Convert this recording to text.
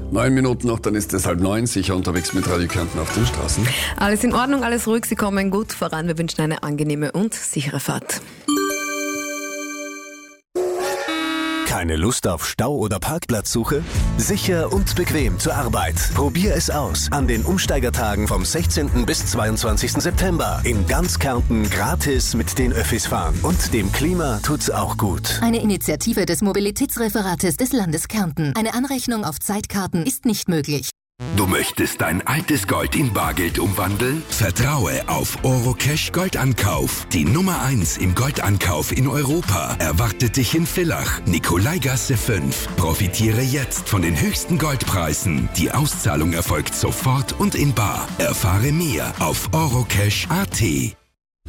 9 Minuten noch, dann ist es 8:30, sicher unterwegs mit Radio Kärnten auf den Straßen. Alles in Ordnung, alles ruhig, Sie kommen gut voran. Wir wünschen eine angenehme und sichere Fahrt. Keine Lust auf Stau oder Parkplatzsuche? Sicher und bequem zur Arbeit. Probier es aus an den Umsteigertagen vom 16. bis 22. September. In ganz Kärnten gratis mit den Öffis fahren. Und dem Klima tut's auch gut. Eine Initiative des Mobilitätsreferates des Landes Kärnten. Eine Anrechnung auf Zeitkarten ist nicht möglich. Du möchtest dein altes Gold in Bargeld umwandeln? Vertraue auf Orocash Goldankauf. Die Nummer 1 im Goldankauf in Europa erwartet dich in Villach, Nikolaigasse 5. Profitiere jetzt von den höchsten Goldpreisen. Die Auszahlung erfolgt sofort und in bar. Erfahre mehr auf orocash.at.